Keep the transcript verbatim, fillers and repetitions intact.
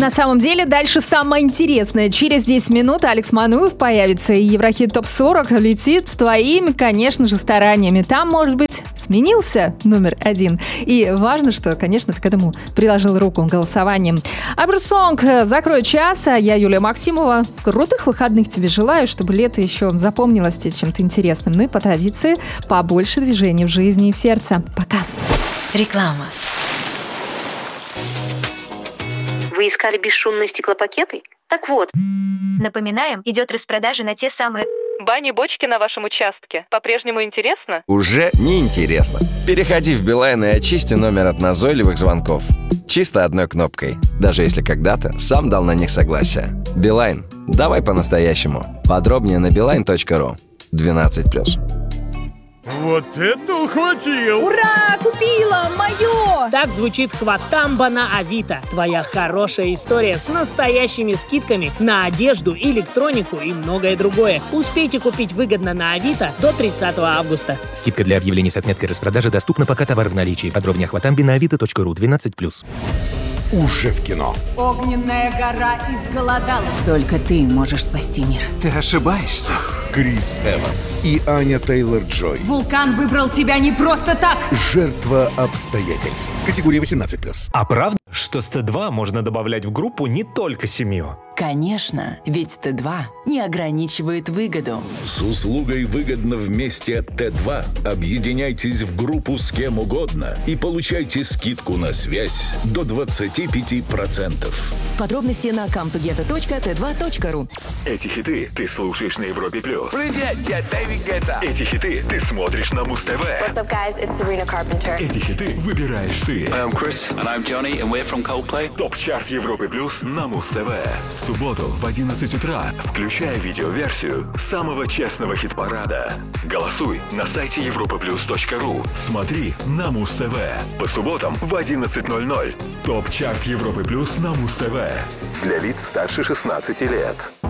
На самом деле, дальше самое интересное. Через десять минут Алекс Мануев появится, и Еврохит топ сорок летит с твоими, конечно же, стараниями. Там, может быть, сменился номер один. И важно, что, конечно, ты к этому приложил руку голосованием. Аберсонг закроет час, а я, Юлия Максимова. Крутых выходных тебе желаю, чтобы лето еще запомнилось тебе чем-то интересным. Ну и по традиции побольше движений в жизни и в сердце. Пока. Реклама. Вы искали бесшумные стеклопакеты? Так вот. Напоминаем, идет распродажа на те самые... Бани-бочки на вашем участке. По-прежнему интересно? Уже не интересно. Переходи в Билайн и очисти номер от назойливых звонков. Чисто одной кнопкой. Даже если когда-то сам дал на них согласие. Билайн. Давай по-настоящему. Подробнее на билайн точка ру. двенадцать плюс. Вот это ухватил! Ура! Купила! Мое! Так звучит хватамба на Авито. Твоя хорошая история с настоящими скидками на одежду, электронику и многое другое. Успейте купить выгодно на Авито до тридцатого августа. Скидка для объявлений с отметкой распродажи доступна, пока товар в наличии. Подробнее о хватамбе на авито точка ру. двенадцать плюс. Уже в кино. Огненная гора изголодалась. Только ты можешь спасти мир. Ты ошибаешься. Крис Эванс и Аня Тейлор-Джой. Вулкан выбрал тебя не просто так. Жертва обстоятельств. Категория восемнадцать плюс. А правда, что с Т два можно добавлять в группу не только семью? Конечно, ведь Т два не ограничивает выгоду. С услугой «Выгодно вместе» Т два объединяйтесь в группу с кем угодно и получайте скидку на связь до двадцать пять процентов. Подробности на камтугета точка тэ два точка ру. Эти хиты ты слушаешь на Европе плюс. Привет, я Дэвид Гетта. Эти хиты ты смотришь на Муз ТВ. What's up, guys? It's Sabrina Carpenter. Эти хиты выбираешь ты. I'm Chris. And I'm Johnny, and we're from Coldplay. Топ-чарт Европы плюс на Муз ТВ. В субботу в одиннадцать утра включай видеоверсию самого честного хит-парада. Голосуй на сайте европа плюс точка ру. Смотри на Муз ТВ. По субботам в одиннадцать ноль ноль. Топ-чарт Европы плюс на Муз ТВ. Для лиц старше шестнадцати лет.